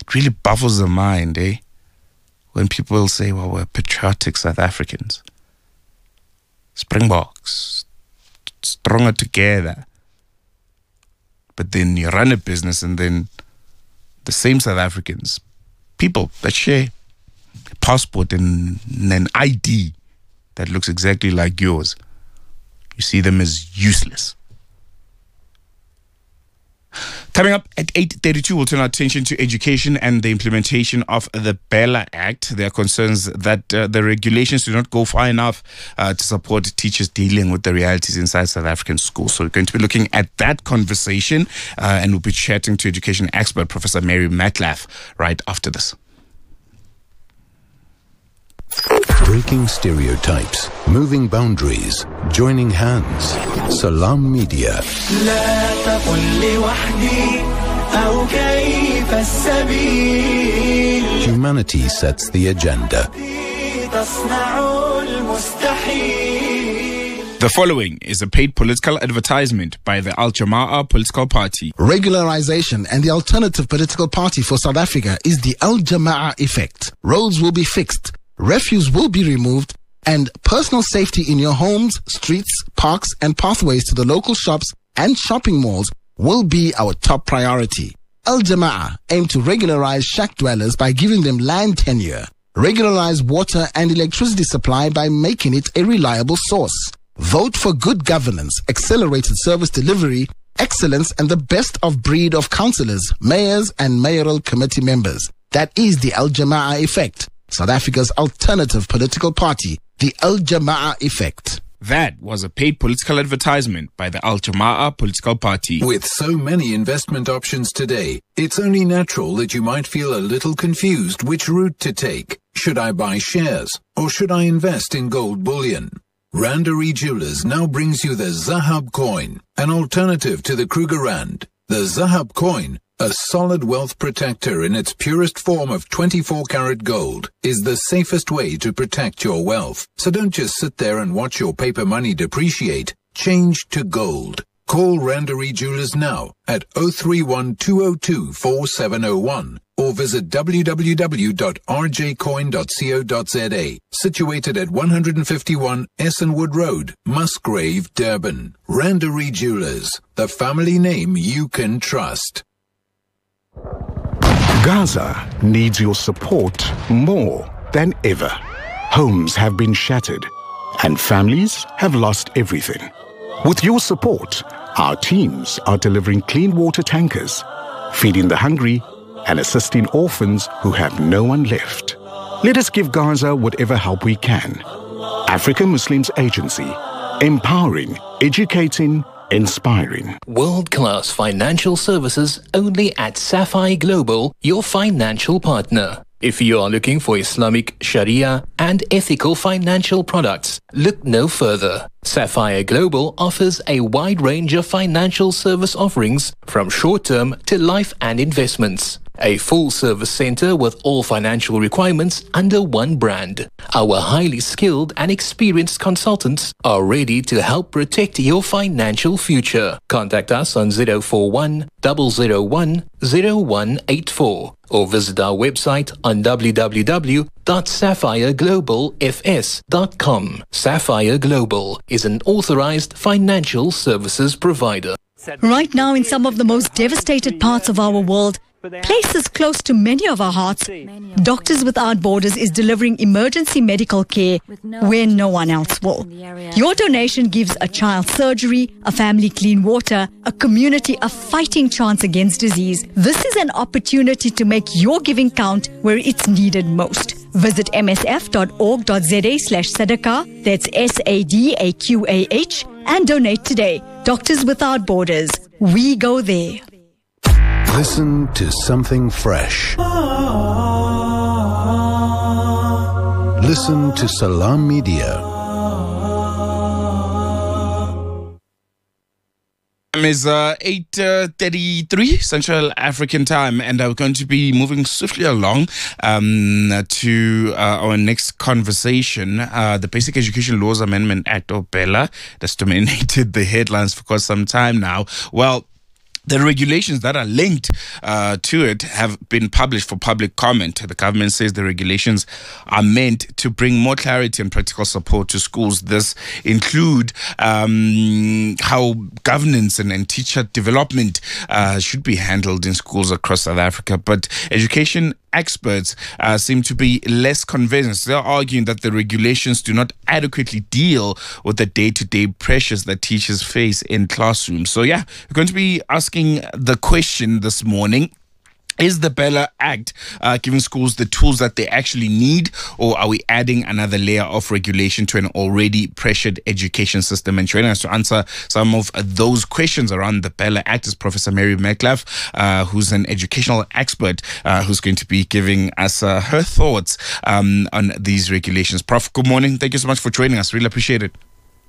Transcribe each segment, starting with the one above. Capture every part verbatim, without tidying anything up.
it really baffles the mind, eh? When people say, well, we're patriotic South Africans. Springboks, stronger together. But then you run a business and then the same South Africans, people that share a passport and an I D that looks exactly like yours, you see them as useless. Coming up at eight thirty-two, we'll turn our attention to education and the implementation of the Bella Act. There are concerns that uh, the regulations do not go far enough uh, to support teachers dealing with the realities inside South African schools. So we're going to be looking at that conversation uh, and we'll be chatting to education expert Professor Mary Matlaff right after this. Breaking stereotypes, moving boundaries, joining hands. Salam Media. Humanity sets the agenda. The following is a paid political advertisement by the Al Jama'ah political party. Regularization and the alternative political party for South Africa is the Al Jama'ah effect. Roads will be fixed. Refuse will be removed, and personal safety in your homes, streets, parks, and pathways to the local shops and shopping malls will be our top priority. Al Jama'ah aim to regularize shack dwellers by giving them land tenure, regularize water and electricity supply by making it a reliable source. Vote for good governance, accelerated service delivery, excellence, and the best of breed of councillors, mayors, and mayoral committee members. That is the Al Jama'ah effect. South Africa's alternative political party, the Al Jama'ah effect. That was a paid political advertisement by the Al Jama'ah political party. With so many investment options today, it's only natural that you might feel a little confused which route to take. Should I buy shares or should I invest in gold bullion? Randery Jewelers now brings you the Zahab coin, an alternative to the Kruger Rand. The Zahab coin, a solid wealth protector in its purest form of twenty-four karat gold, is the safest way to protect your wealth. So don't just sit there and watch your paper money depreciate. Change to gold. Call Randery Jewelers now at zero three one two zero two four seven zero one or visit w w w dot r j coin dot co dot z a. Situated at one fifty-one Essenwood Road, Musgrave, Durban. Randery Jewelers, the family name you can trust. Gaza needs your support more than ever. Homes have been shattered and families have lost everything. With your support, our teams are delivering clean water tankers, feeding the hungry, and assisting orphans who have no one left. Let us give Gaza whatever help we can. African Muslims Agency, empowering, educating, inspiring. World-class financial services only at Sapphire Global, your financial partner. If you are looking for Islamic, Sharia, and ethical financial products, look no further. Sapphire Global offers a wide range of financial service offerings from short-term to life and investments. A full-service center with all financial requirements under one brand. Our highly skilled and experienced consultants are ready to help protect your financial future. Contact us on zero four one, zero zero one, zero one eight four or visit our website on w w w dot sapphire global f s dot com. Sapphire Global is an authorized financial services provider. Right now, in some of the most devastated parts of our world, places close to many of our hearts, Doctors Without Borders is delivering emergency medical care where no one else will. Your donation gives a child surgery, a family clean water, a community a fighting chance against disease. This is an opportunity to make your giving count where it's needed most. Visit m s f dot org dot z a slash sadaqah, that's S A D A Q A H, and donate today. Doctors Without Borders. We go there. Listen to something fresh. Listen to Salam Media. Time is uh, eight thirty-three Central African time, and we're going to be moving swiftly along um, to uh, our next conversation. Uh, the Basic Education Laws Amendment Act, or Bella, that's dominated the headlines for quite some time now. Well, The regulations that are linked uh, to it have been published for public comment. The government says the regulations are meant to bring more clarity and practical support to schools. This include um, how governance and, and teacher development uh, should be handled in schools across South Africa. But education experts uh, seem to be less convinced. They're arguing that the regulations do not adequately deal with the day-to-day pressures that teachers face in classrooms. So yeah, we're going to be asking the question this morning. Is the Bella Act uh, giving schools the tools that they actually need, or are we adding another layer of regulation to an already pressured education system? And joining us to answer some of those questions around the Bella Act is Professor Mary Mecklaf, uh, who's an educational expert, uh, who's going to be giving us uh, her thoughts um, on these regulations. Prof, good morning. Thank you so much for joining us. Really appreciate it.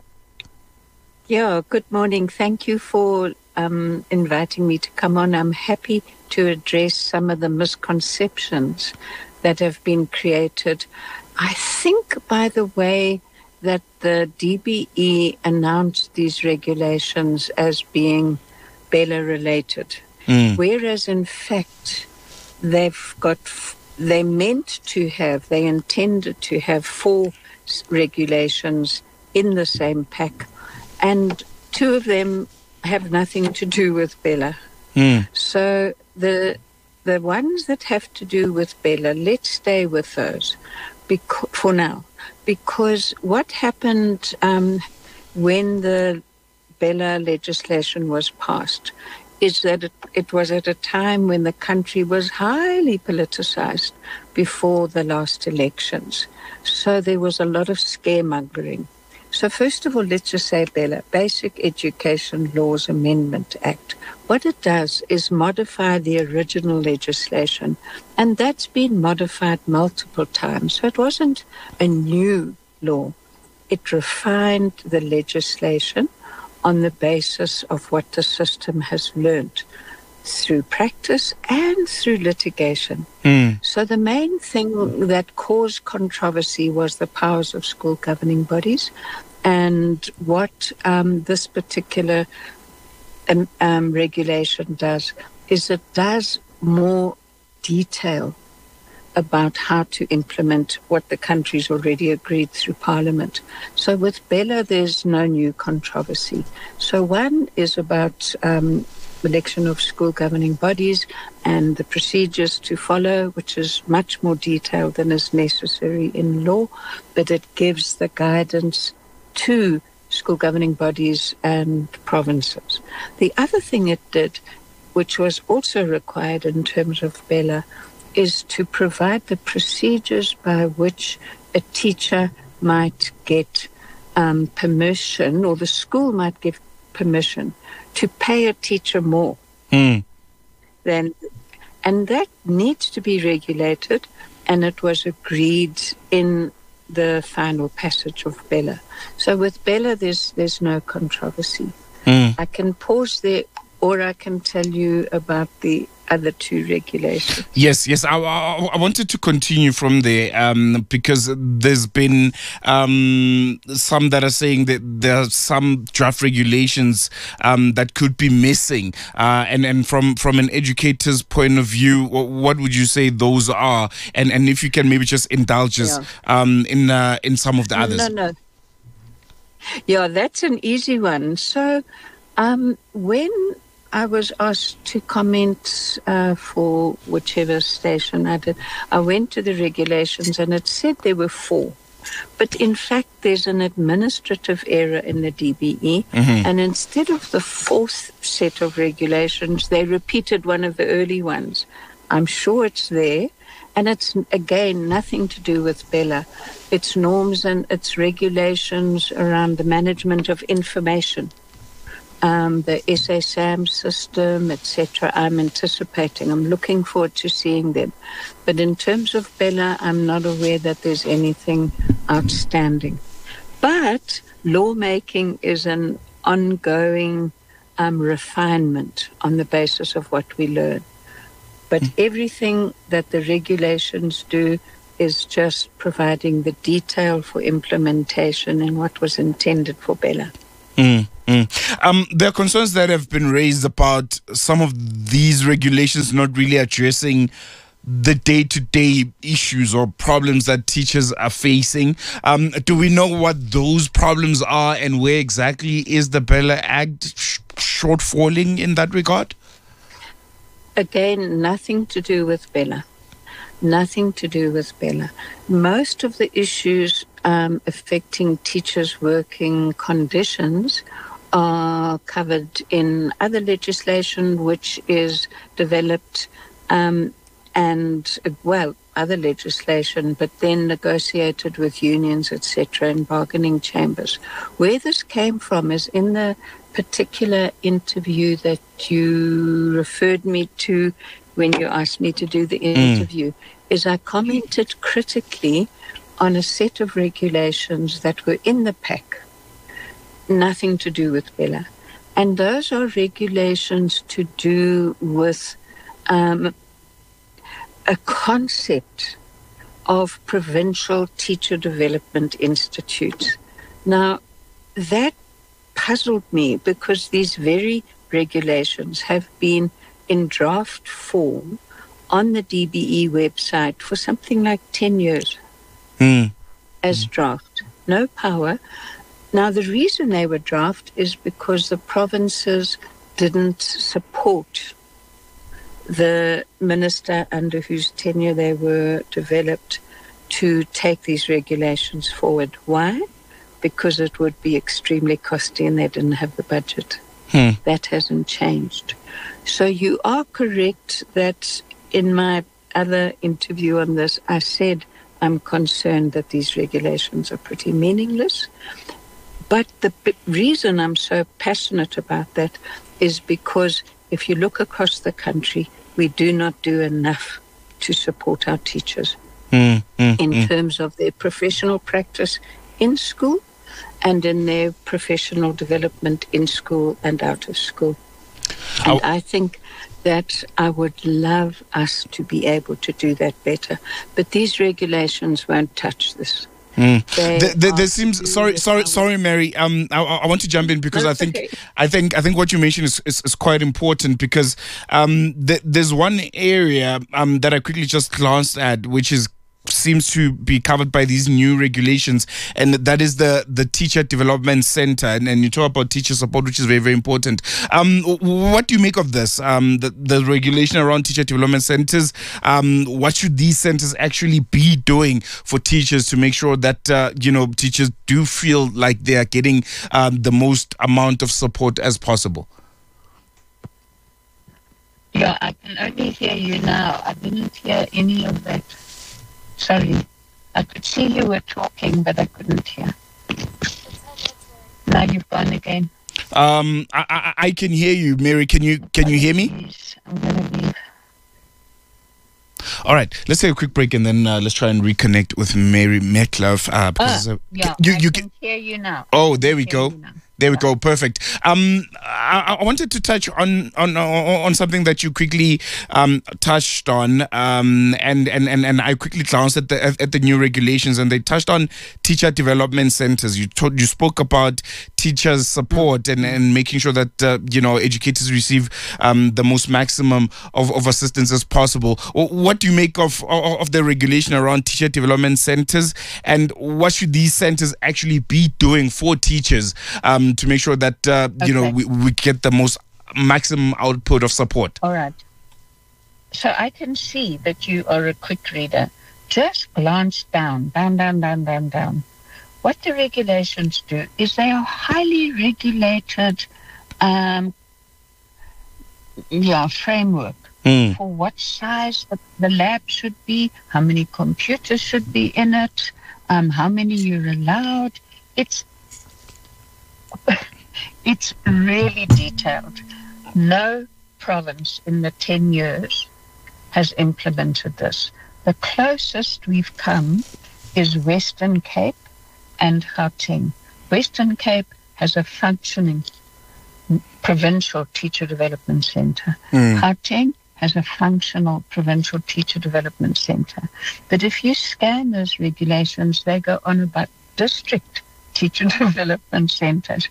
Yeah, good morning. Thank you for um, inviting me to come on. I'm happy to address some of the misconceptions that have been created. I think, by the way, that the D B E announced these regulations as being Bella related, mm. whereas in fact they've got, they meant to have, they intended to have four regulations in the same pack, and two of them have nothing to do with Bella. Mm. So the the ones that have to do with Bella, let's stay with those beca- for now. Because what happened um, when the Bella legislation was passed is that it, it was at a time when the country was highly politicized before the last elections. So there was a lot of scaremongering. So first of all, let's just say Bella, Basic Education Laws Amendment Act. What it does is modify the original legislation, and that's been modified multiple times. So it wasn't a new law. It refined the legislation on the basis of what the system has learned through practice and through litigation. Mm. So the main thing that caused controversy was the powers of school governing bodies, and what um, this particular um, um, regulation does is it does more detail about how to implement what the country's already agreed through Parliament. So with Bella, there's no new controversy. So one is about um, election of school governing bodies and the procedures to follow, which is much more detailed than is necessary in law, but it gives the guidance to school governing bodies and provinces. The other thing it did, which was also required in terms of Bella, is to provide the procedures by which a teacher might get um, permission, or the school might give permission to pay a teacher more mm. than, and that needs to be regulated, and it was agreed in the final passage of Bella. So with Bella, there's there's no controversy. Mm. I can pause there, or I can tell you about the other two regulations. Yes, yes. I, I, I wanted to continue from there um, because there's been um, some that are saying that there are some draft regulations um, that could be missing. Uh, and, and from, from an educator's point of view, what would you say those are? And and if you can maybe just indulge us yeah. um, in, uh, in some of the others. No, no. Yeah, that's an easy one. So um, when I was asked to comment uh, for whichever station I did, I went to the regulations and it said there were four. But in fact, there's an administrative error in the D B E. Mm-hmm. And instead of the fourth set of regulations, they repeated one of the early ones. I'm sure it's there. And it's, again, nothing to do with Bella. It's norms and it's regulations around the management of information. Um, the S A S A M system, et cetera. I'm anticipating. I'm looking forward to seeing them. But in terms of Bella, I'm not aware that there's anything outstanding. But lawmaking is an ongoing um, refinement on the basis of what we learn. But mm. everything that the regulations do is just providing the detail for implementation and what was intended for Bella. Mm, mm. Um, there are concerns that have been raised about some of these regulations not really addressing the day-to-day issues or problems that teachers are facing. Um, do we know what those problems are, and where exactly is the Bella Act sh- shortfalling in that regard? Again, nothing to do with Bella. Nothing to do with Bella. Most of the issues um, affecting teachers' working conditions are covered in other legislation which is developed um, and, well, other legislation, but then negotiated with unions, et cetera, and bargaining chambers. Where this came from is in the particular interview that you referred me to when you asked me to do the interview, mm. is I commented critically on a set of regulations that were in the pack, nothing to do with Bella. And those are regulations to do with um, a concept of provincial teacher development institutes. Now, that puzzled me because these very regulations have been in draft form on the D B E website for something like ten years mm. as mm. draft. No power. Now, the reason they were draft is because the provinces didn't support the minister under whose tenure they were developed to take these regulations forward. Why? Because it would be extremely costly and they didn't have the budget. Hmm. That hasn't changed. So you are correct that in my other interview on this, I said I'm concerned that these regulations are pretty meaningless. But the b- reason I'm so passionate about that is because if you look across the country, we do not do enough to support our teachers mm, mm, in mm. terms of their professional practice in school and in their professional development in school and out of school. And I think that I would love us to be able to do that better. But these regulations won't touch this. Mm. There, there, there seems sorry, sorry, sorry, Mary. Um, I, I want to jump in because I think, okay. I think, I think what you mentioned is, is, is quite important because um, th- there's one area um that I quickly just glanced at, which is seems to be covered by these new regulations, and that is the the teacher development center. And, and you talk about teacher support, which is very, very important. Um, what do you make of this? Um, the, the regulation around teacher development centers. Um, what should these centers actually be doing for teachers to make sure that uh, you know teachers do feel like they are getting um, the most amount of support as possible? Yeah, I can only hear you now. I didn't hear any of that. Sorry, I could see you were talking, but I couldn't hear. Now you've gone again. Um, I, I I can hear you, Mary. Can you can you hear me? Please, I'm gonna leave. All right, let's take a quick break and then uh, let's try and reconnect with Mary Metcalf. Uh, because, uh, yeah, you, I you can hear you now. Oh, there we go. You There we go. Perfect. Um, I, I wanted to touch on on on something that you quickly um touched on. Um, and and and, and I quickly glanced at the at the new regulations, and they touched on teacher development centers. You told, you spoke about teachers' support mm-hmm. and, and making sure that uh, you know educators receive um the most maximum of, of assistance as possible. What do you make of of the regulation around teacher development centers, and what should these centers actually be doing for teachers? Um. To make sure that uh, you okay. know we, we get the most maximum output of support. All right. So I can see that you are a quick reader. Just glance down, down, down, down, down, down. What the regulations do is they are highly regulated, um, yeah, framework mm. for what size the, the lab should be, how many computers should be in it, um, how many you're allowed. It's It's really detailed. No province in the ten years has implemented this. The closest we've come is Western Cape and Gauteng. Western Cape has a functioning provincial teacher development center. Mm. Gauteng has a functional provincial teacher development center. But if you scan those regulations, they go on about district teacher development centers.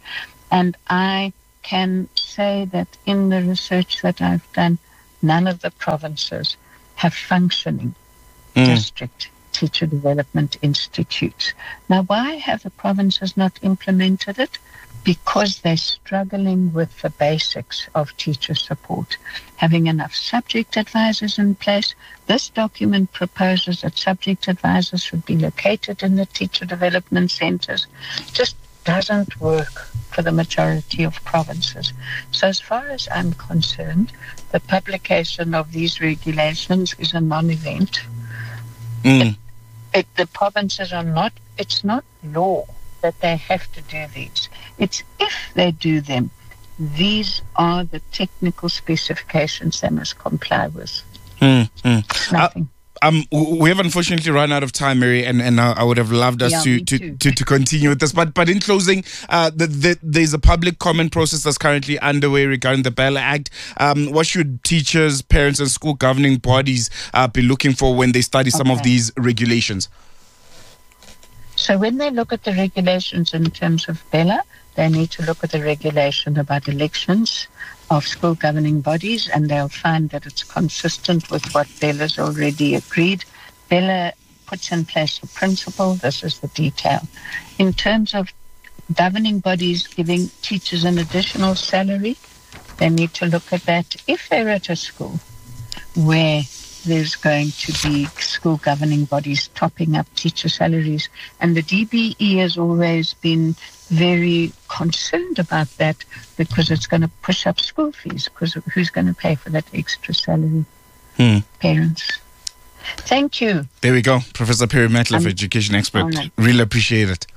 And I can say that in the research that I've done, none of the provinces have functioning mm. district teacher development institutes. Now, why have the provinces not implemented it? Because they're struggling with the basics of teacher support. Having enough subject advisors in place, this document proposes that subject advisors should be located in the teacher development centers. Just doesn't work for the majority of provinces. So as far as I'm concerned, the publication of these regulations is a non-event. Mm. It, it, the provinces are not, it's not law that they have to do these. It's if they do them, these are the technical specifications they must comply with. Mm, mm. Nothing. Uh, um, we have unfortunately run out of time, Mary, and, and I would have loved us yeah, to, to, to, to continue with this. But but in closing, uh, the, the, there's a public comment process that's currently underway regarding the Bella Act. Um, what should teachers, parents, and school governing bodies uh, be looking for when they study some okay. of these regulations? So when they look at the regulations in terms of Bella, they need to look at the regulation about elections of school governing bodies, and they'll find that it's consistent with what Bella's already agreed. Bella puts in place the principle. This is the detail. In terms of governing bodies giving teachers an additional salary, they need to look at that. If they're at a school where there's going to be school governing bodies topping up teacher salaries, and the D B E has always been very concerned about that because it's going to push up school fees, because who's going to pay for that extra salary? Hmm. Parents. Thank you. There we go. Professor Perry Matloff, um, education expert. Right. Really appreciate it.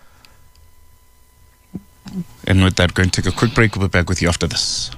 And with that, going to take a quick break. We'll be back with you after this.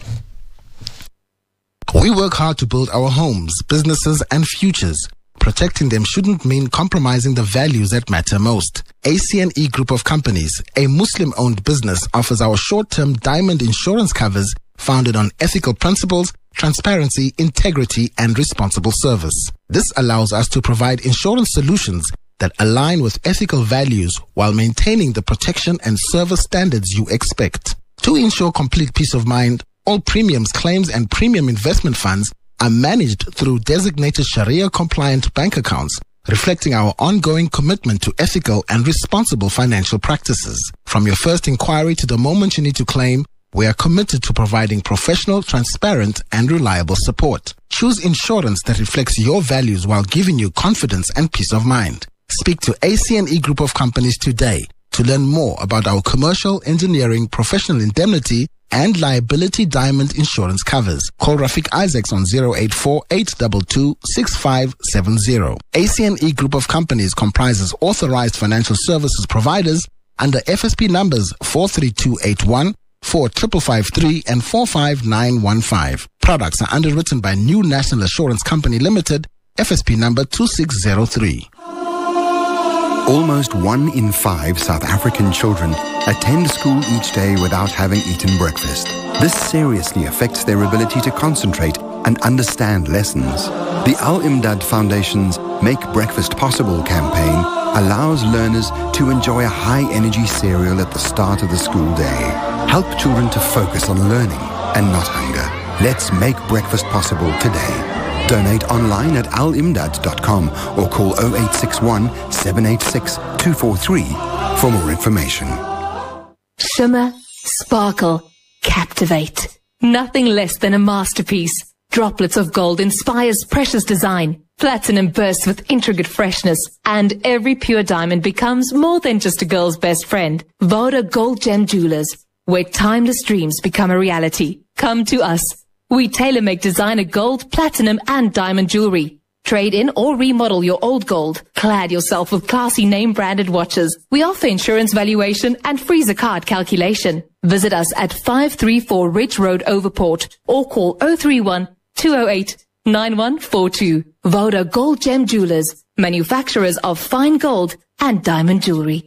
We work hard to build our homes, businesses, and futures. Protecting them shouldn't mean compromising the values that matter most. A C N E Group of Companies, a Muslim-owned business, offers our short-term diamond insurance covers founded on ethical principles, transparency, integrity, and responsible service. This allows us to provide insurance solutions that align with ethical values while maintaining the protection and service standards you expect. To ensure complete peace of mind, all premiums, claims, and premium investment funds are managed through designated Sharia-compliant bank accounts, reflecting our ongoing commitment to ethical and responsible financial practices. From your first inquiry to the moment you need to claim, we are committed to providing professional, transparent, and reliable support. Choose insurance that reflects your values while giving you confidence and peace of mind. Speak to A C N E Group of Companies today to learn more about our commercial, engineering, professional indemnity, and liability diamond insurance covers. Call Rafiq Isaacs on zero eight four, eight two two, six five seven zero. A C N E Group of Companies comprises authorized financial services providers under F S P numbers four three two eight one, four five five three, and four five nine one five. Products are underwritten by New National Assurance Company Limited, F S P number two six zero three. Almost one in five South African children attend school each day without having eaten breakfast. This seriously affects their ability to concentrate and understand lessons. The Al-Imdad Foundation's Make Breakfast Possible campaign allows learners to enjoy a high-energy cereal at the start of the school day. Help children to focus on learning and not hunger. Let's make breakfast possible today. Donate online at al imdad dot com or call zero eight six one, seven eight six, two four three for more information. Shimmer, sparkle, captivate. Nothing less than a masterpiece. Droplets of gold inspires precious design. Platinum bursts with intricate freshness. And every pure diamond becomes more than just a girl's best friend. Voda Gold Gem Jewelers, where timeless dreams become a reality. Come to us. We tailor-make designer gold, platinum, and diamond jewelry. Trade in or remodel your old gold. Clad yourself with classy name-branded watches. We offer insurance valuation and freezer card calculation. Visit us at five three four Ridge Road, Overport, or call zero three one, two zero eight, nine one four two. Voda Gold Gem Jewelers, manufacturers of fine gold and diamond jewelry.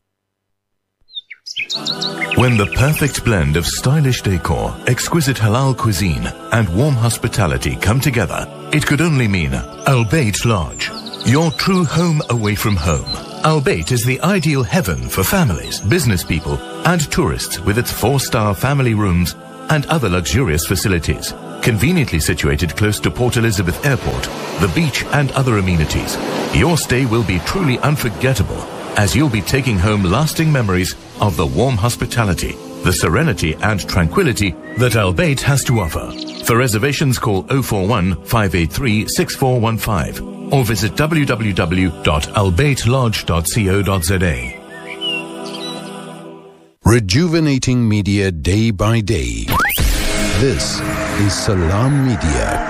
When the perfect blend of stylish decor, exquisite halal cuisine, and warm hospitality come together, it could only mean Al Bayt Lodge, your true home away from home. Al Bayt is the ideal heaven for families, business people, and tourists with its four-star family rooms and other luxurious facilities. Conveniently situated close to Port Elizabeth Airport, the beach and other amenities, your stay will be truly unforgettable as you'll be taking home lasting memories of the warm hospitality, the serenity and tranquility that Albait has to offer. For reservations, call oh four one, five eight three, six four one five or visit w w w dot albait lodge dot co dot z a. Rejuvenating media day by day. This is Salam Media.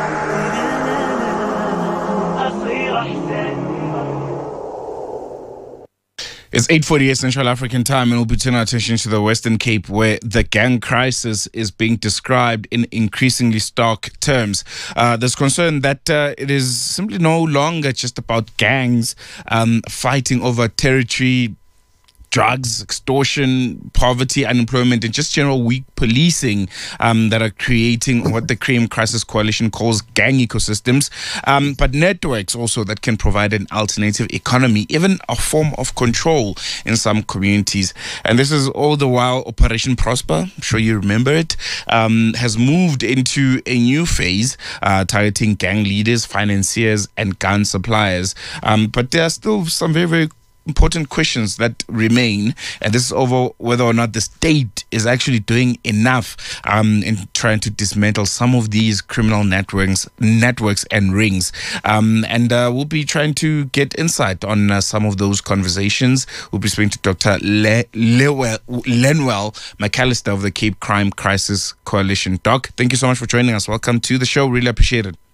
It's eight forty-eight Central African time, and we'll be turning our attention to the Western Cape, where the gang crisis is being described in increasingly stark terms. Uh, there's concern that uh, it is simply no longer just about gangs um, fighting over territory, drugs, extortion, poverty, unemployment, and just general weak policing um, that are creating what the Crime Crisis Coalition calls gang ecosystems, um, but networks also that can provide an alternative economy, even a form of control in some communities. And this is all the while Operation Prosper, I'm sure you remember it, um, has moved into a new phase, uh, targeting gang leaders, financiers, and gun suppliers. Um, but there are still some very, very important questions that remain, and this is over whether or not the state is actually doing enough um, in trying to dismantle some of these criminal networks, networks and rings. Um, and uh, we'll be trying to get insight on uh, some of those conversations. We'll be speaking to Doctor Le- Lewell, Lenwell McAllister of the Cape Crime Crisis Coalition. Doc, thank you so much for joining us. Welcome to the show. Really appreciate it.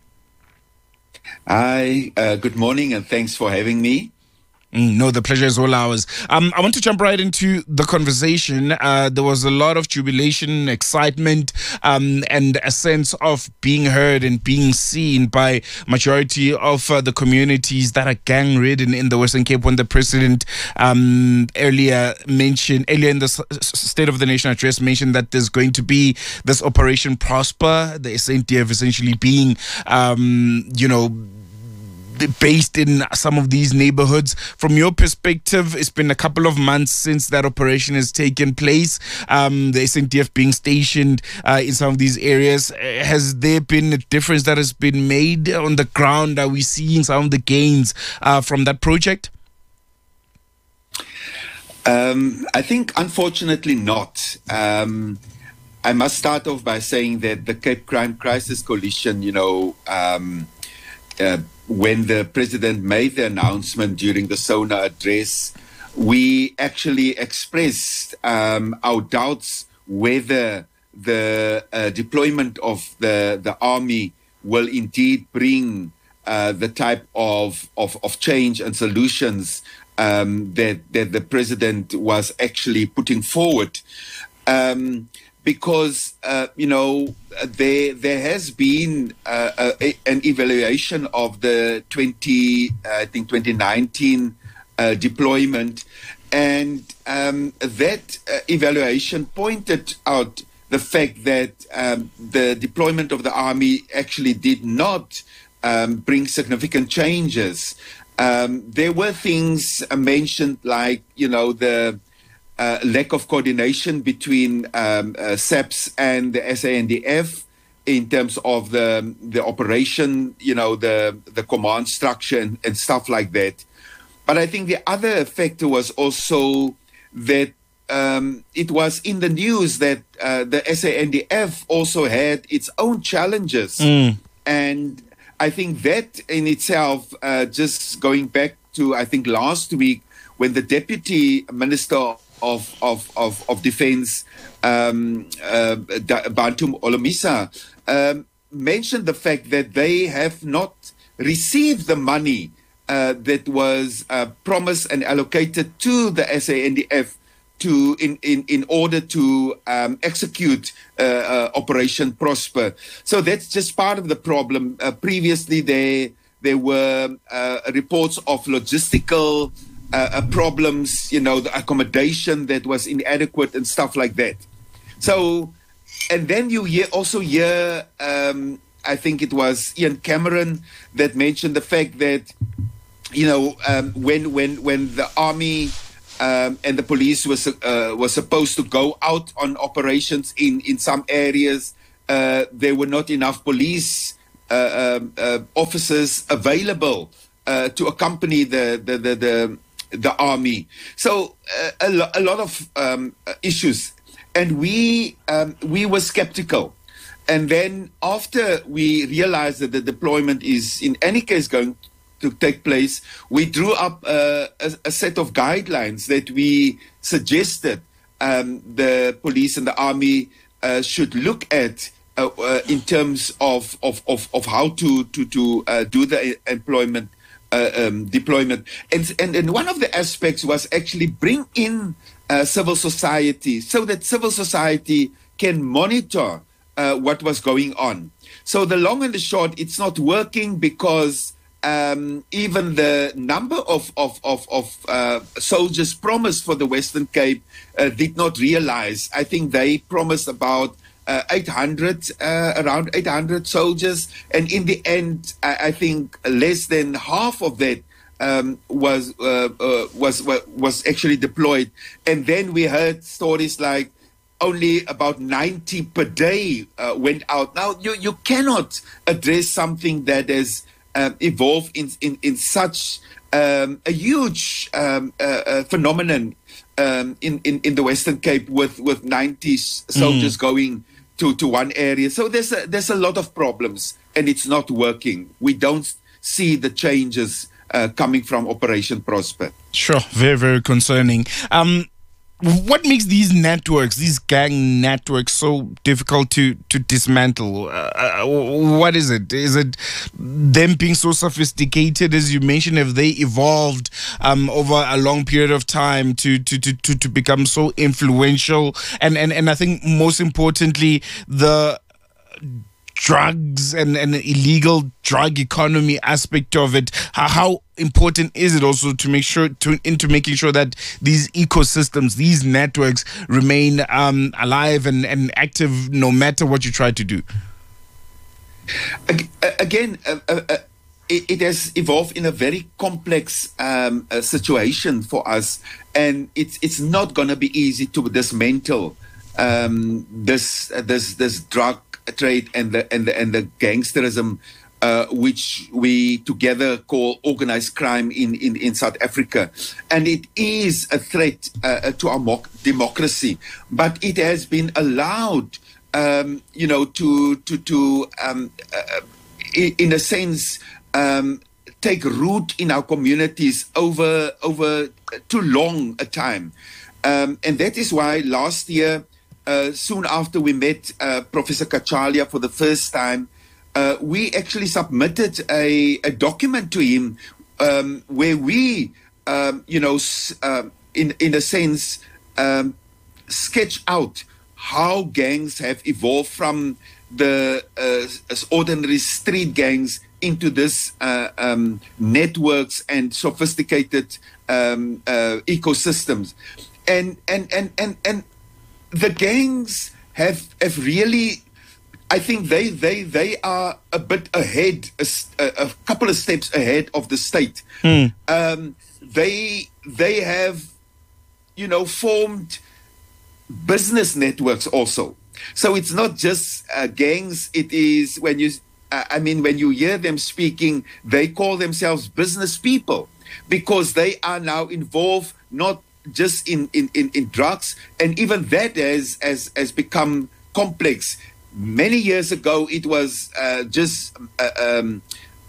Hi, uh, good morning, and thanks for having me. Mm, no, the pleasure is all ours. Um, I want to jump right into the conversation. Uh, there was a lot of jubilation, excitement, um, and a sense of being heard and being seen by majority of uh, the communities that are gang-ridden in the Western Cape when the president um, earlier mentioned, earlier in the S- State of the Nation address mentioned that there's going to be this Operation Prosper, the S A N D F essentially being, um, you know, based in some of these neighborhoods. From your perspective, it's been a couple of months since that operation has taken place. Um, the S A N D F being stationed uh, in some of these areas. Has there been a difference that has been made on the ground? Are we seeing some of the gains uh, from that project? Um, I think, unfortunately, not. Um, I must start off by saying that the Cape Crime Crisis Coalition, you know, um, uh, when the president made the announcement during the SONA address, we actually expressed um, our doubts whether the uh, deployment of the, the army will indeed bring uh, the type of, of, of change and solutions um, that, that the president was actually putting forward. Um, Because, uh, you know, there there has been uh, a, an evaluation of the twenty, uh, I think twenty nineteen uh, deployment, and um, that uh, evaluation pointed out the fact that um, the deployment of the army actually did not um, bring significant changes. Um, there were things mentioned like, you know, the Uh, lack of coordination between um, uh, SAPS and the S A N D F in terms of the the operation, you know, the the command structure and, and stuff like that. But I think the other factor was also that um, it was in the news that uh, the S A N D F also had its own challenges. Mm. And I think that in itself, uh, just going back to, I think, last week when the Deputy Minister Of, of, of, of Defense, um, uh, Bantu Olomisa, um, mentioned the fact that they have not received the money uh, that was uh, promised and allocated to the S A N D F to in, in, in order to um, execute uh, uh, Operation Prosper. So that's just part of the problem. Uh, previously, there, there were uh, reports of logistical Uh, uh, problems, you know, the accommodation that was inadequate and stuff like that. So, and then you hear, also hear, um, I think it was Ian Cameron that mentioned the fact that, you know, um, when when when the army um, and the police was uh, was supposed to go out on operations in in some areas. Uh, there were not enough police uh, um, uh, officers available uh, to accompany the the the, the, the army. So uh, a, lo- a lot of um, issues, and we um, we were skeptical. And then after we realized that the deployment is in any case going to take place, we drew up uh, a, a set of guidelines that we suggested um, the police and the army uh, should look at uh, uh, in terms of, of, of, of how to, to, to uh, do the employment uh, um, deployment. And, and, and one of the aspects was actually bring in uh, civil society so that civil society can monitor Uh, what was going on. So the long and the short, it's not working because um, even the number of of of, of uh, soldiers promised for the Western Cape uh, did not realize. I think they promised about uh, eight hundred, uh, around eight hundred soldiers, and in the end, I, I think less than half of that um, was uh, uh, was was actually deployed. And then we heard stories like only about ninety per day uh, went out. Now, you, you cannot address something that has uh, evolved in, in, in such um, a huge um, uh, uh, phenomenon um, in, in, in the Western Cape with, with ninety soldiers mm. going to, to one area. So there's a, there's a lot of problems, and it's not working. We don't see the changes uh, coming from Operation Prosper. Sure, very, very concerning. Um, What makes these networks, these gang networks, so difficult to, to dismantle? Uh, what is it? Is it them being so sophisticated, as you mentioned? Have they evolved um, over a long period of time to to, to, to, to become so influential? And, and, and I think most importantly, the drugs and, and illegal drug economy aspect of it, how, how important is it also to make sure to into making sure that these ecosystems, these networks remain um, alive and, and active no matter what you try to do? Again, uh, uh, it, it has evolved in a very complex um, uh, situation for us, and it's it's not going to be easy to dismantle um, this uh, this this drug trade and the and the and the gangsterism, uh, which we together call organized crime in, in, in South Africa. And it is a threat uh, to our moc- democracy, but it has been allowed, um, you know, to to to um, uh, in, in a sense um, take root in our communities over over too long a time, um, and that is why last year. Uh, soon after we met uh, Professor Kachalia for the first time, uh, we actually submitted a, a document to him um, where we, um, you know, s- uh, in in a sense, um, sketch out how gangs have evolved from the uh, ordinary street gangs into this uh, um, networks and sophisticated um, uh, ecosystems, and and and and and. The gangs have have really, I think they they they are a bit ahead, a, a couple of steps ahead of the state. Mm. Um, they they have, you know, formed business networks also. So it's not just uh, gangs. It is when you, uh, I mean, when you hear them speaking, they call themselves business people because they are now involved not. Just in, in, in, in drugs, and even that has, has has become complex. Many years ago, it was uh, just uh, um,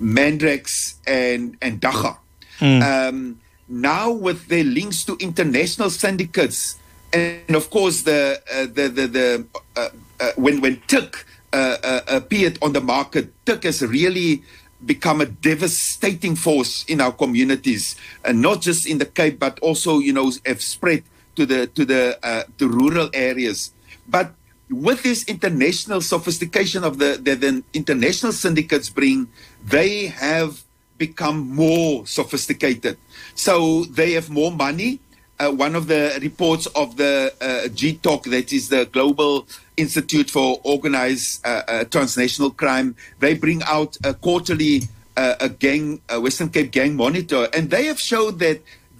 Mandrax and and Dagga. Mm. Um, now, with their links to international syndicates, and of course, the uh, the the, the uh, uh, when when T I C uh, uh, appeared on the market, T I C has really become a devastating force in our communities, and not just in the Cape, but also, you know, have spread to the to the uh, to rural areas. But with this international sophistication of the, the the international syndicates bring, they have become more sophisticated. So they have more money. Uh, one of the reports of the uh, G T O C, that is the Global Institute for Organized uh, uh, Transnational Crime, they bring out a quarterly uh, a gang, a Western Cape Gang Monitor, and they have showed that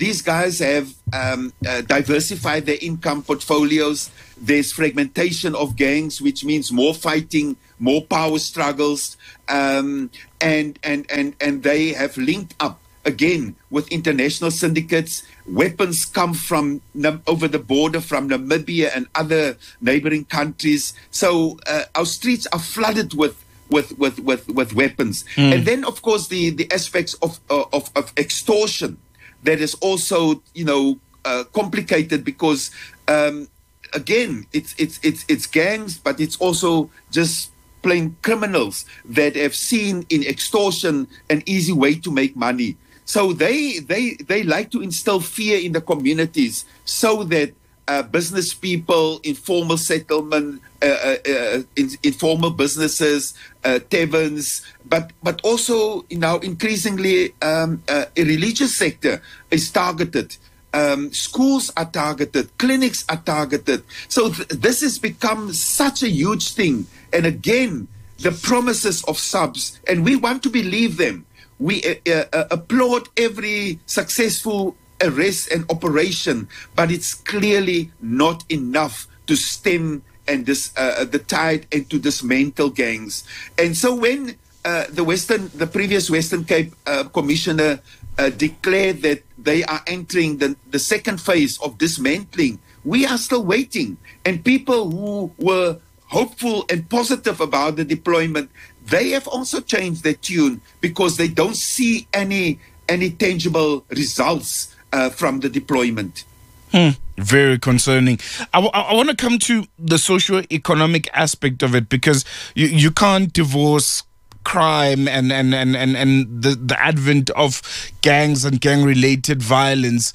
these guys have um, uh, diversified their income portfolios. There's fragmentation of gangs, which means more fighting, more power struggles, um, and, and, and, and they have linked up again with international syndicates. Weapons come from Nam- over the border from Namibia and other neighboring countries. So uh, our streets are flooded with with with with, with weapons. Mm. And then, of course, the the aspects of uh, of, of extortion that is also, you know, uh, complicated because um, again, it's it's it's it's gangs, but it's also just plain criminals that have seen in extortion an easy way to make money. So they they they like to instill fear in the communities so that uh, business people, informal settlement, uh, uh, uh, in, informal businesses, uh, taverns, but but also, you know, increasingly um, uh, a religious sector is targeted. Um, schools are targeted, clinics are targeted. So th- this has become such a huge thing. And again, the promises of subs, and we want to believe them. We uh, uh, applaud every successful arrest and operation, but it's clearly not enough to stem and this uh, the tide and to dismantle gangs. And so when uh, the Western, the previous Western Cape uh, Commissioner uh, declared that they are entering the, the second phase of dismantling, we are still waiting. And people who were hopeful and positive about the deployment, they have also changed their tune because they don't see any any tangible results uh, from the deployment. Hmm. Very concerning. I, w- I want to come to the socio-economic aspect of it because you, you can't divorce crime and, and, and, and, and the, the advent of gangs and gang-related violence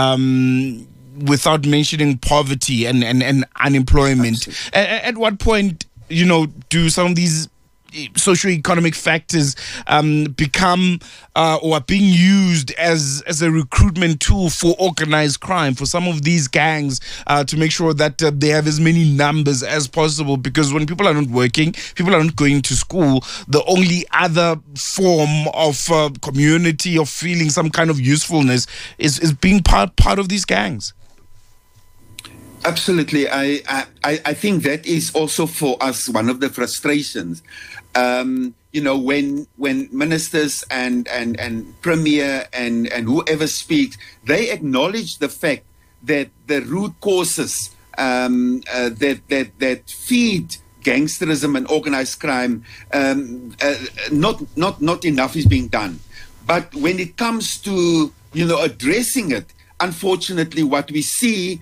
um, without mentioning poverty and, and, and unemployment. At, at what point, you know, do some of these socioeconomic factors um, become uh, or are being used as as a recruitment tool for organized crime, for some of these gangs uh, to make sure that uh, they have as many numbers as possible? Because when people are not working, people are not going to school, the only other form of uh, community, of feeling some kind of usefulness is, is being part, part of these gangs. Absolutely. I, I, I think that is also for us one of the frustrations. Um, you know, when when ministers and, and, and premier and, and whoever speaks, they acknowledge the fact that the root causes um, uh, that, that, that feed gangsterism and organized crime, um, uh, not, not, not enough is being done. But when it comes to, you know, addressing it, unfortunately, what we see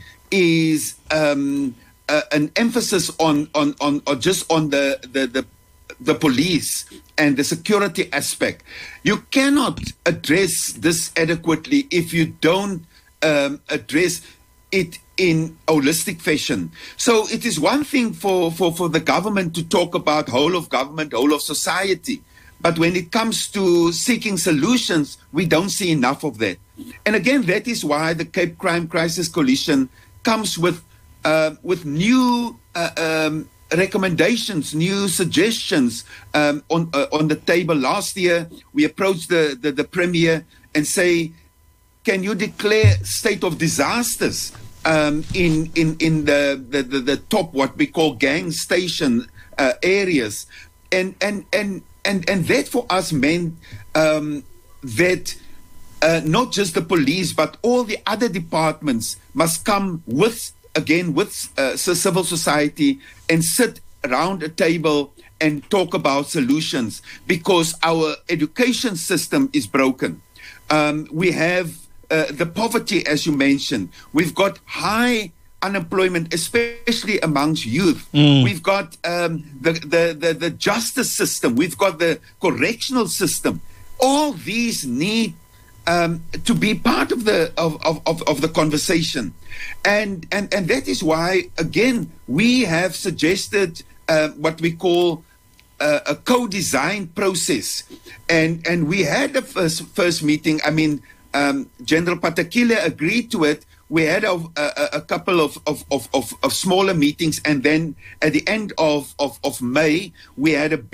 is um, uh, an emphasis on on on or just on the, the the the police and the security aspect. You cannot address this adequately if you don't um, address it in holistic fashion. So it is one thing for, for, for the government to talk about whole of government, whole of society. But when it comes to seeking solutions, we don't see enough of that. And again, that is why the Cape Crime Crisis Coalition comes with uh, with new uh, um, recommendations, new suggestions um, on uh, on the table. Last year, we approached the, the, the Premier and say, can you declare state of disasters um, in in, in the, the, the, the top, what we call gang station uh, areas? And, and, and, and, and that for us meant um, that Uh, not just the police, but all the other departments must come with, again, with uh, civil society and sit around a table and talk about solutions, because our education system is broken. Um, we have uh, the poverty, as you mentioned. We've got high unemployment, especially amongst youth. Mm. We've got um, the, the, the, the justice system. We've got the correctional system. All these need Um, to be part of the of, of, of the conversation, and, and and that is why, again, we have suggested uh, what we call uh, a co-design process, and and we had the first first meeting. I mean, um, General Patakile agreed to it. We had a, a, a couple of, of, of, of, of smaller meetings, and then at the end of, of, of May, we had a big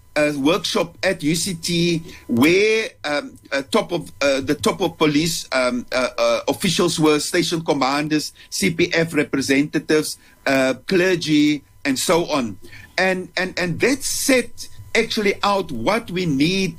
a workshop at U C T where um, uh, top of uh, the top of police um, uh, uh, officials were station commanders, C P F representatives, uh, clergy, and so on. And, and, and that set actually out what we need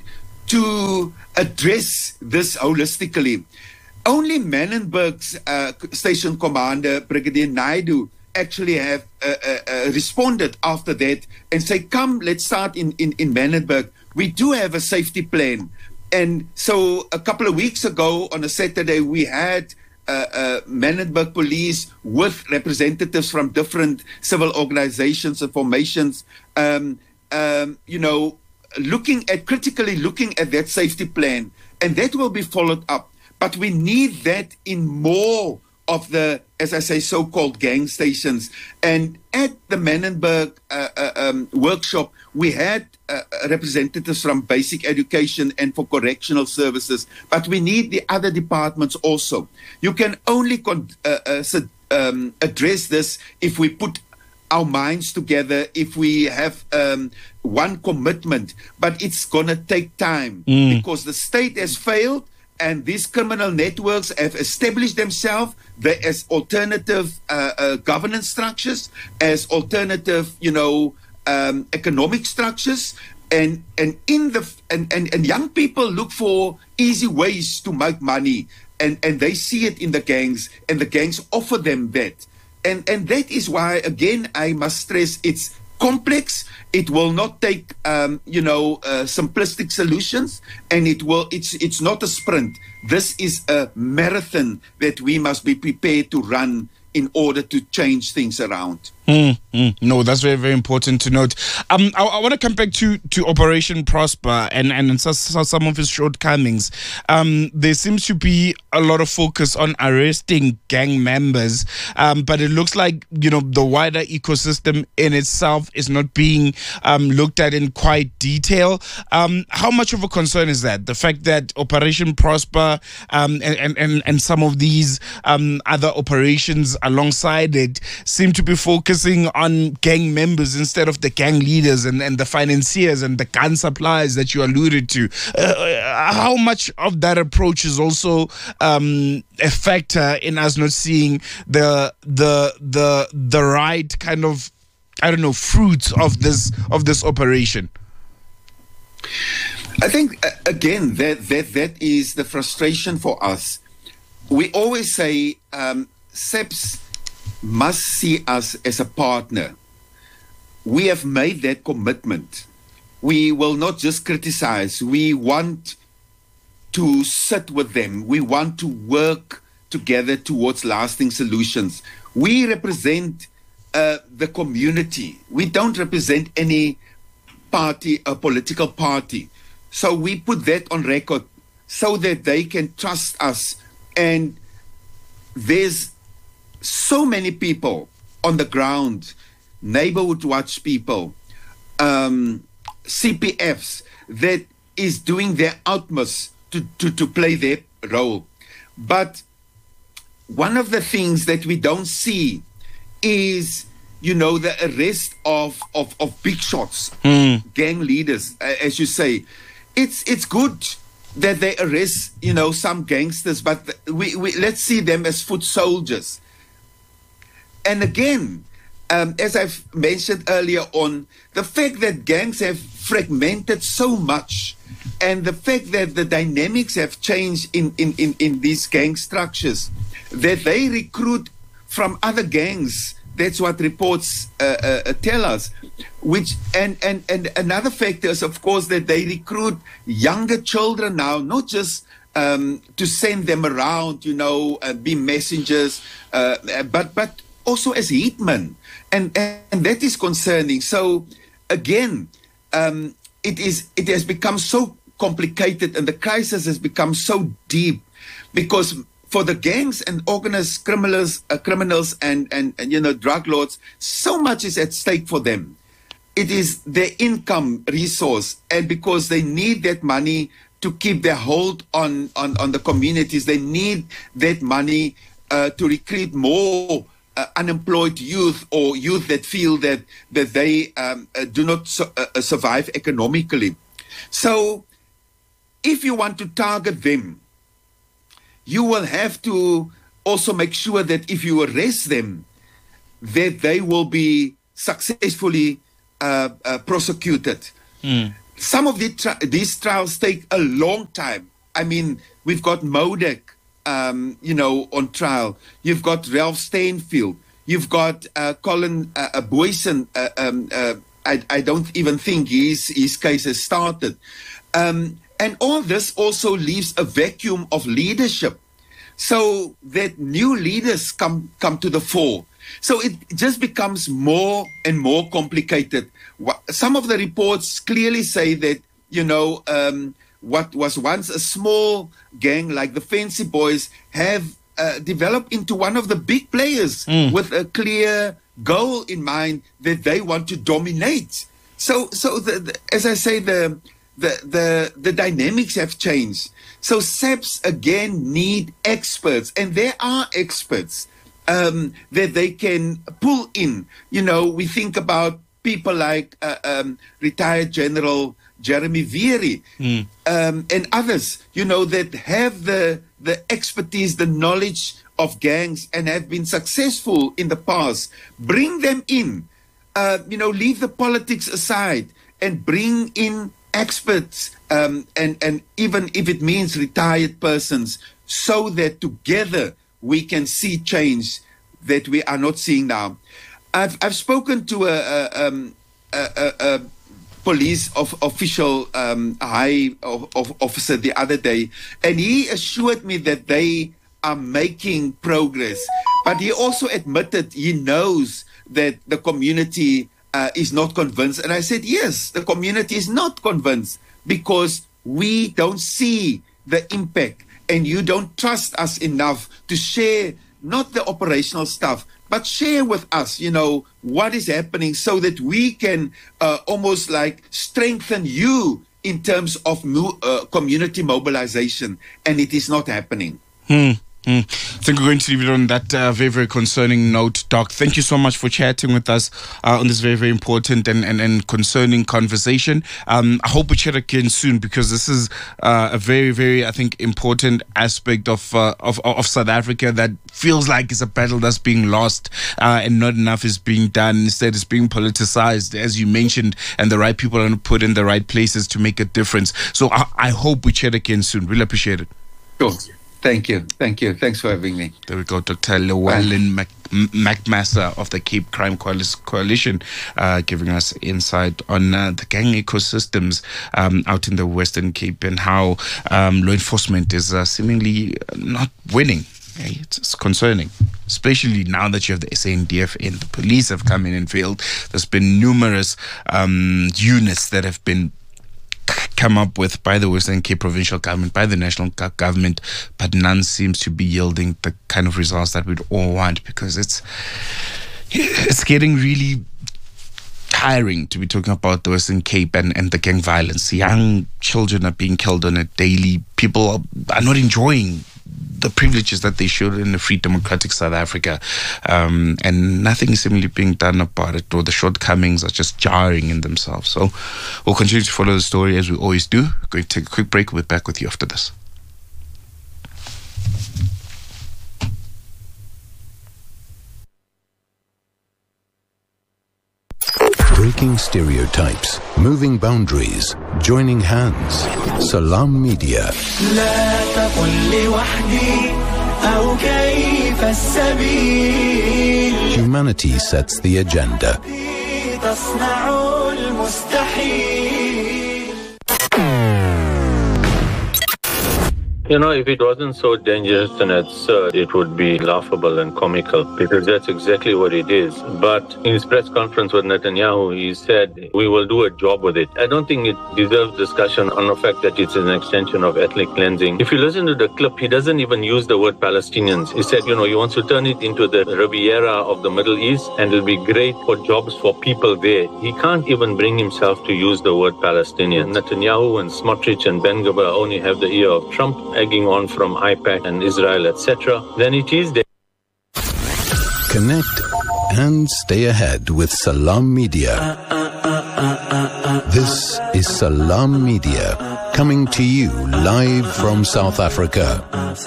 to address this holistically. Only Manenberg's uh, station commander, Brigadier Naidu, actually have uh, uh, uh, responded after that and say, come, let's start in, in, in Manenberg. We do have a safety plan. And so a couple of weeks ago on a Saturday, we had uh, uh, Manenberg police with representatives from different civil organizations and formations, um, um, you know, looking at, critically looking at that safety plan. And that will be followed up. But we need that in more of the, as I say, so-called gang stations. And at the Manenberg uh, uh, um, workshop, we had uh, representatives from basic education and for correctional services. But we need the other departments also. You can only con- uh, uh, um, address this if we put our minds together, if we have um, one commitment. But it's going to take time mm. because the state has failed. And these criminal networks have established themselves as alternative uh, uh, governance structures, as alternative, you know, um, economic structures, and and in the and, and and young people look for easy ways to make money, and and they see it in the gangs, and the gangs offer them that, and and that is why, again, I must stress, it's complex. It will not take, um, you know, uh, simplistic solutions, and it will. It's it's not a sprint. This is a marathon that we must be prepared to run in order to change things around. Mm, mm. No, that's very, very important to note. Um, I, I want to come back to, to Operation Prosper and, and so, so some of its shortcomings. Um, there seems to be a lot of focus on arresting gang members, um, but it looks like, you know, the wider ecosystem in itself is not being um, looked at in quite detail. Um, how much of a concern is that? The fact that Operation Prosper um, and, and, and some of these um, other operations alongside it seem to be focusing on gang members instead of the gang leaders and, and the financiers and the gun suppliers that you alluded to. Uh, how much of that approach is also um, a factor in us not seeing the the the the right kind of, I don't know, fruits of this of this operation? I think uh, again that that that is the frustration for us. We always say um, S A P S must see us as a partner. We have made that commitment. We will not just criticize. We want to sit with them. We want to work together towards lasting solutions. We represent uh, the community. We don't represent any party, a political party. So we put that on record so that they can trust us. And there's so many people on the ground, neighborhood watch people, um, C P Fs, that is doing their utmost to, to, to play their role. But one of the things that we don't see is, you know, the arrest of, of, of big shots, mm. gang leaders, as you say. It's it's good that they arrest, you know, some gangsters, but we, we let's see them as foot soldiers. And again, um, as I've mentioned earlier on, the fact that gangs have fragmented so much, and the fact that the dynamics have changed in, in, in, in these gang structures, that they recruit from other gangs. That's what reports uh, uh, tell us. Which and, and, and another factor is, of course, that they recruit younger children now, not just um, to send them around, you know, uh, be messengers, uh, but but also as hitmen, and, and that is concerning. So again, um, it is it has become so complicated, and the crisis has become so deep, because for the gangs and organized criminals, uh, criminals and, and, and, you know, drug lords, so much is at stake for them. It is their income resource, and because they need that money to keep their hold on, on, on the communities, they need that money uh, to recruit more uh, unemployed youth or youth that feel that that they um, uh, do not su- uh, survive economically. So if you want to target them, you will have to also make sure that if you arrest them, that they will be successfully uh, uh, prosecuted. Mm. Some of the tri- these trials take a long time. I mean, we've got Modek, um, you know, on trial. You've got Ralph Stanfield. You've got uh, Colin uh, Boyson. Uh, um, uh, I, I don't even think his, his case has started. Um, and all this also leaves a vacuum of leadership, so that new leaders come, come to the fore. So it just becomes more and more complicated. Some of the reports clearly say that, you know, um, what was once a small gang like the Fancy Boys have uh, developed into one of the big players mm. with a clear goal in mind that they want to dominate. So, so the, the, as I say, the, the the the dynamics have changed. So S A P S again need experts, and there are experts um, that they can pull in. You know, we think about people like uh, um, retired General Jeremy Veery mm. um, and others, you know, that have the the expertise, the knowledge of gangs and have been successful in the past. Bring them in, uh, you know, leave the politics aside and bring in experts, um, and, and even if it means retired persons, so that together we can see change that we are not seeing now. I've, I've spoken to a, a, um, a, a, a police of, official, um, high of, of officer the other day, and he assured me that they are making progress. But he also admitted he knows that the community uh, is not convinced. And I said, yes, the community is not convinced because we don't see the impact, and you don't trust us enough to share not the operational stuff, but share with us, you know, what is happening so that we can uh, almost like strengthen you in terms of mo- uh, community mobilization. And it is not happening. Hmm. Mm. I think we're going to leave it on that uh, very, very concerning note, Doc. Thank you so much for chatting with us uh, on this very, very important and, and, and concerning conversation. Um, I hope we chat again soon, because this is uh, a very, very, I think, important aspect of, uh, of of South Africa that feels like it's a battle that's being lost uh, and not enough is being done. Instead, it's being politicized, as you mentioned, and the right people are put in the right places to make a difference. So I, I hope we chat again soon. Really appreciate it. Sure. Thank you. Thank you. Thanks for having me. There we go. Doctor Llewellyn Mac- McMaster of the Cape Crime Coalition uh, giving us insight on uh, the gang ecosystems um, out in the Western Cape and how um, law enforcement is uh, seemingly not winning. It's, it's concerning, especially now that you have the S A N D F in. The police have come in and failed. There's been numerous um, units that have been come up with by the Western Cape provincial government, by the national government, but none seems to be yielding the kind of results that we'd all want, because it's it's getting really tiring to be talking about the Western Cape and, and the gang violence. Young children are being killed on a daily. People are, are not enjoying the privileges that they should in a free democratic South Africa, um, and nothing is seemingly being done about it, or the shortcomings are just jarring in themselves. So we'll continue to follow the story as we always do. We're going to take a quick break. We'll be back with you after this. Breaking stereotypes, moving boundaries, joining hands. Salam Media. Humanity sets the agenda. You know, if it wasn't so dangerous and absurd, it would be laughable and comical, because that's exactly what it is. But in his press conference with Netanyahu, he said, we will do a job with it. I don't think it deserves discussion on the fact that it's an extension of ethnic cleansing. If you listen to the clip, he doesn't even use the word Palestinians. He said, you know, he wants to turn it into the Riviera of the Middle East, and it'll be great for jobs for people there. He can't even bring himself to use the word Palestinian. Netanyahu and Smotrich and Ben-Gvir only have the ear of Trump, egging on from AIPAC and Israel, et cetera, then it is there. connect and stay ahead with Salam Media. This is Salam Media, coming to you live from South Africa.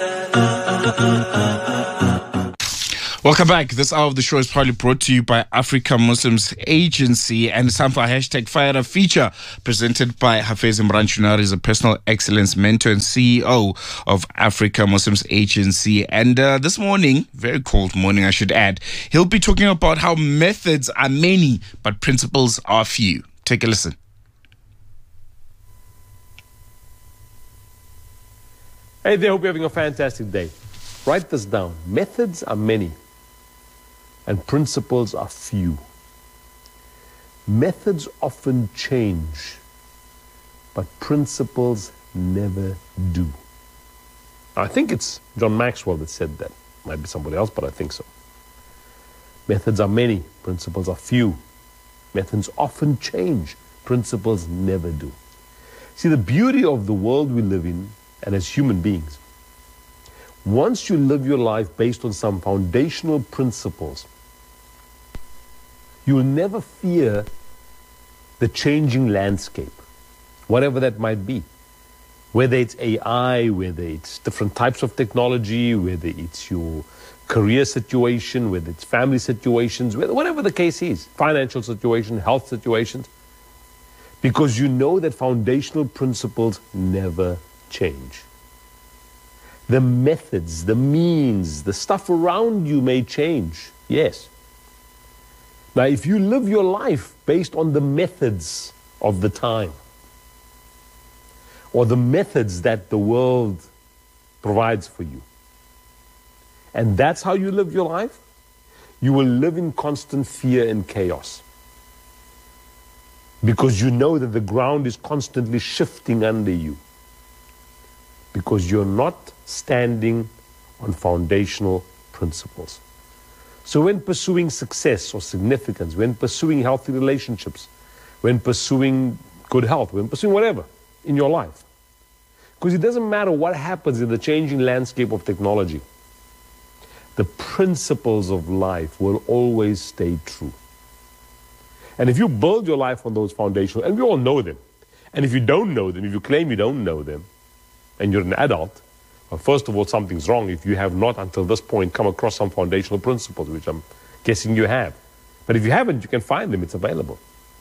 Welcome back. This hour of the show is proudly brought to you by Africa Muslims Agency, and it's time for our hashtag Fire Up feature presented by Hafez Imran Chunari, is a personal excellence mentor and C E O of Africa Muslims Agency. And uh, this morning, very cold morning I should add, he'll be talking about how methods are many but principles are few. Take a listen. Hey there, hope you're having a fantastic day. Write this down. Methods are many and principles are few. Methods often change, but principles never do. I think it's John Maxwell that said that. Might be somebody else, but I think so. Methods are many, principles are few. Methods often change, principles never do. See, the beauty of the world we live in, and as human beings, once you live your life based on some foundational principles, you will never fear the changing landscape, whatever that might be. Whether it's A I, whether it's different types of technology, whether it's your career situation, whether it's family situations, whatever the case is, financial situation, health situations, because you know that foundational principles never change. The methods, the means, the stuff around you may change, yes. Now, if you live your life based on the methods of the time, or the methods that the world provides for you, and that's how you live your life, you will live in constant fear and chaos. Because you know that the ground is constantly shifting under you. Because you're not standing on foundational principles. So when pursuing success or significance, when pursuing healthy relationships, when pursuing good health, when pursuing whatever in your life, because it doesn't matter what happens in the changing landscape of technology, the principles of life will always stay true. And if you build your life on those foundational, and we all know them, and if you don't know them, if you claim you don't know them, and you're an adult, well, first of all, something's wrong if you have not until this point come across some foundational principles, which I'm guessing you have. But if you haven't, you can find them, it's available.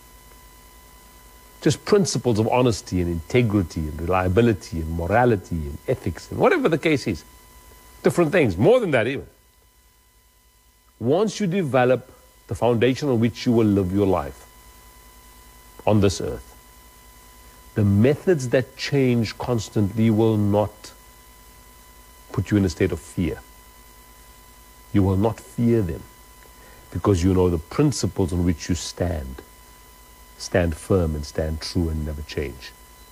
Just principles of honesty and integrity and reliability and morality and ethics and whatever the case is. Different things, more than that even. Once you develop the foundation on which you will live your life on this earth, the methods that change constantly will not put you in a state of fear. You will not fear them because you know the principles on which you stand. Stand firm and stand true and never change.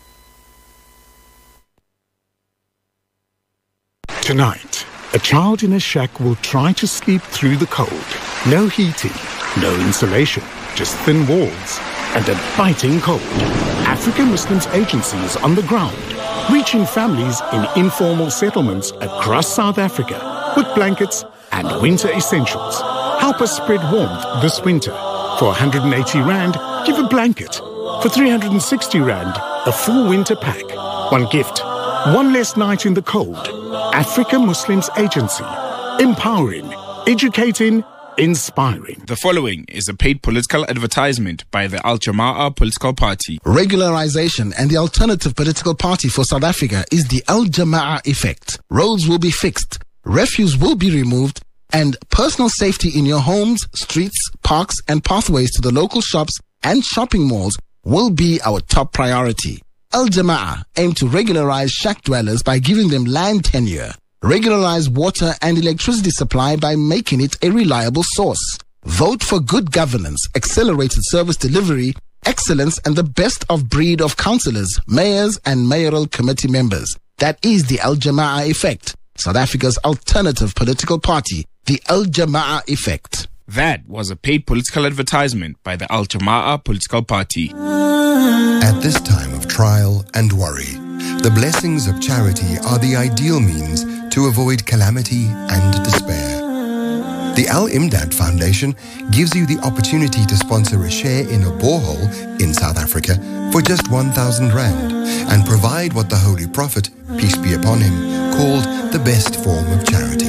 Tonight, a child in a shack will try to sleep through the cold. No heating, no insulation, just thin walls and a biting cold. African Muslims Agency is on the ground, reaching families in informal settlements across South Africa with blankets and winter essentials. Help us spread warmth this winter. For one hundred eighty rand, give a blanket. For three hundred sixty rand, a full winter pack. One gift, one less night in the cold. Africa Muslims Agency, empowering, educating, inspiring. The following is a paid political advertisement by the Al Jama'ah political party. Regularization and the alternative political party for South Africa is the Al Jama'ah effect. Roads will be fixed, refuse will be removed, and personal safety in your homes, streets, parks, and pathways to the local shops and shopping malls will be our top priority. Al Jama'ah aim to regularize shack dwellers by giving them land tenure. Regularize water and electricity supply by making it a reliable source. Vote for good governance, accelerated service delivery, excellence, and the best of breed of councillors, mayors, and mayoral committee members. That is the Al Jama'ah effect. South Africa's alternative political party, the Al Jama'ah effect. That was a paid political advertisement by the Al Jama'ah political party. At this time of trial and worry, the blessings of charity are the ideal means to avoid calamity and despair. The Al Imdad Foundation gives you the opportunity to sponsor a share in a borehole in South Africa for just one thousand rand and provide what the Holy Prophet, peace be upon him, called the best form of charity.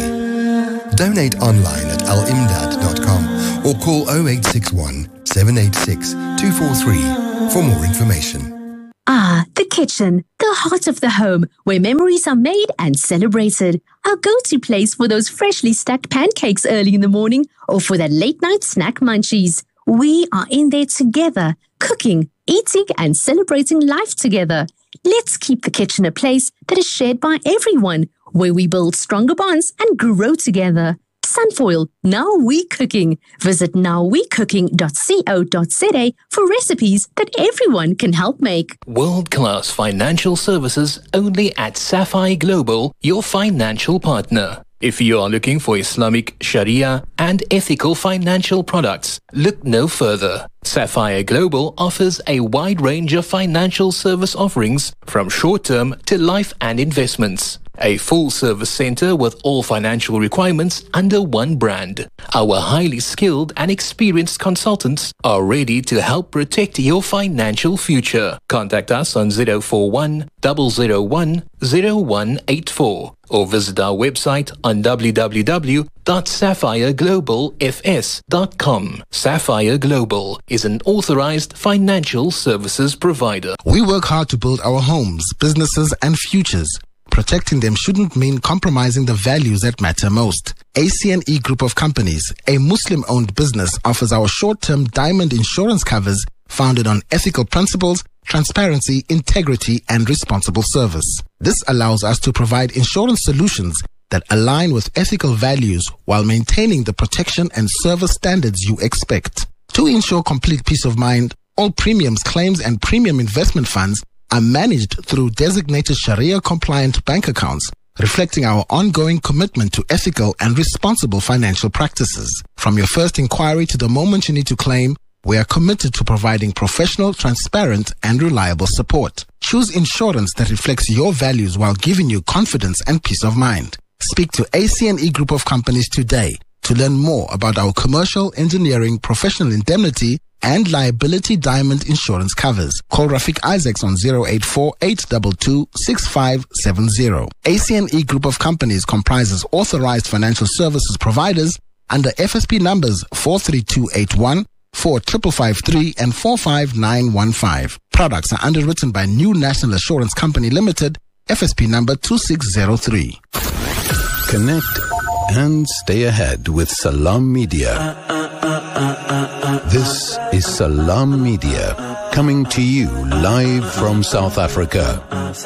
Donate online at al imdad dot com or call oh eight six one, seven eight six, two four three for more information. Ah, the kitchen, the heart of the home, where memories are made and celebrated. Our go-to place for those freshly stacked pancakes early in the morning or for that late-night snack munchies. We are in there together, cooking, eating and celebrating life together. Let's keep the kitchen a place that is shared by everyone, where we build stronger bonds and grow together. Sunfoil, Now We Cooking. Visit now we cooking dot co dot za for recipes that everyone can help make. World-class financial services only at Sapphire Global, your financial partner. If you are looking for Islamic, Sharia and ethical financial products, look no further. Sapphire Global offers a wide range of financial service offerings from short-term to life and investments. A full-service center with all financial requirements under one brand. Our highly skilled and experienced consultants are ready to help protect your financial future. Contact us on zero four one, zero zero one, zero one eight four or visit our website on w w w dot sapphire global f s dot com. Sapphire Global is an authorized financial services provider. We work hard to build our homes, businesses, and futures. Protecting them shouldn't mean compromising the values that matter most. A C N E Group of Companies, a Muslim-owned business, offers our short-term diamond insurance covers founded on ethical principles, transparency, integrity, and responsible service. This allows us to provide insurance solutions that align with ethical values while maintaining the protection and service standards you expect. To ensure complete peace of mind, all premiums, claims, and premium investment funds are managed through designated Sharia-compliant bank accounts, reflecting our ongoing commitment to ethical and responsible financial practices. From your first inquiry to the moment you need to claim, we are committed to providing professional, transparent, and reliable support. Choose insurance that reflects your values while giving you confidence and peace of mind. Speak to A C N E Group of Companies today to learn more about our commercial, engineering, professional indemnity, and liability diamond insurance covers. Call Rafiq Isaacs on zero eight four, eight two two, six five seven zero. A C N E Group of Companies comprises authorized financial services providers under F S P numbers four three two eight one, four five five three, and four five nine one five. Products are underwritten by New National Assurance Company Limited, F S P number two six zero three. Connect and stay ahead with Salam Media. This is Salam Media, coming to you live from South Africa.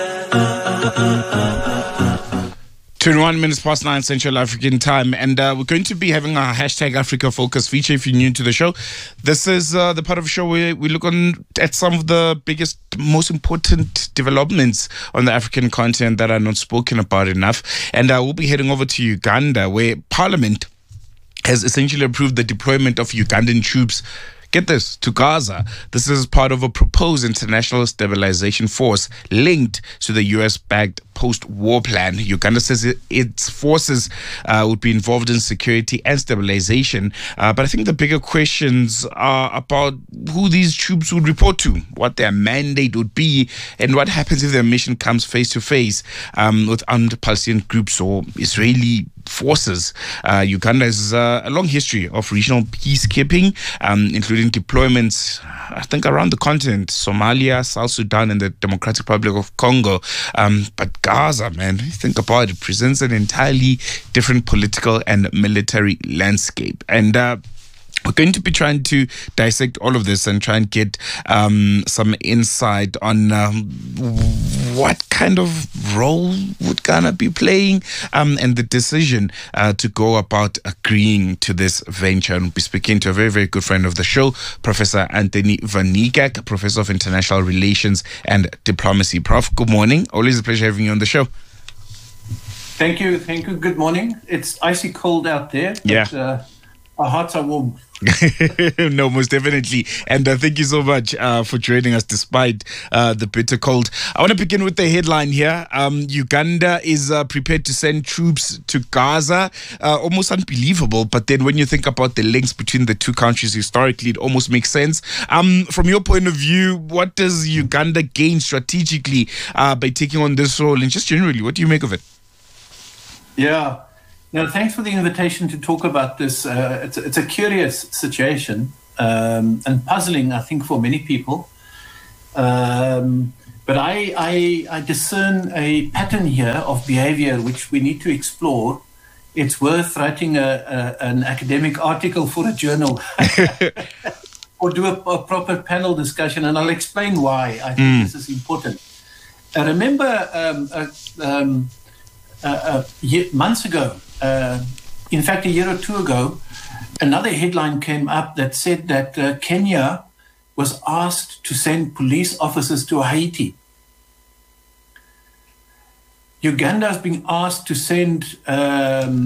twenty-one minutes past nine Central African time, and uh, we're going to be having our hashtag Africa Focus feature. If you're new to the show, this is uh, the part of the show where we look on at some of the biggest, most important developments on the African continent that are not spoken about enough. And uh, we'll be heading over to Uganda, where Parliament has essentially approved the deployment of Ugandan troops, get this, to Gaza. This is part of a proposed international stabilization force linked to the U S-backed post-war plan. Uganda says it, its forces uh, would be involved in security and stabilization. Uh, but I think the bigger questions are about who these troops would report to, what their mandate would be, and what happens if their mission comes face-to-face um, with armed Palestinian groups or Israeli forces. Uh, Uganda has uh, a long history of regional peacekeeping, um, including deployments, I think, around the continent, Somalia, South Sudan, and the Democratic Republic of Congo. Um, but Gaza, man, think about it, presents an entirely different political and military landscape. And uh, we're going to be trying to dissect all of this and try and get um, some insight on um, what kind of role would Ghana be playing um, and the decision uh, to go about agreeing to this venture. And we'll be speaking to a very, very good friend of the show, Professor Anthony Van Niekerk, Professor of International Relations and Diplomacy. Prof, good morning. Always a pleasure having you on the show. Thank you. Thank you. Good morning. It's icy cold out there. But, yeah. Uh, our hearts are warm. No, most definitely. And uh, thank you so much uh, for joining us despite uh, the bitter cold. I want to begin with the headline here. Um, Uganda is uh, prepared to send troops to Gaza. Uh, almost unbelievable. But then when you think about the links between the two countries historically, it almost makes sense. Um, from your point of view, what does Uganda gain strategically uh, by taking on this role? And just generally, what do you make of it? Yeah. Now, thanks for the invitation to talk about this. Uh, it's, it's a curious situation um, and puzzling, I think, for many people. Um, but I, I, I discern a pattern here of behavior which we need to explore. It's worth writing a, a, an academic article for a journal or do a, a proper panel discussion, and I'll explain why I think mm. this is important. I remember um, uh, um, uh, uh, months ago, Uh, in fact, a year or two ago, another headline came up that said that uh, Kenya was asked to send police officers to Haiti. Uganda has been asked to send um,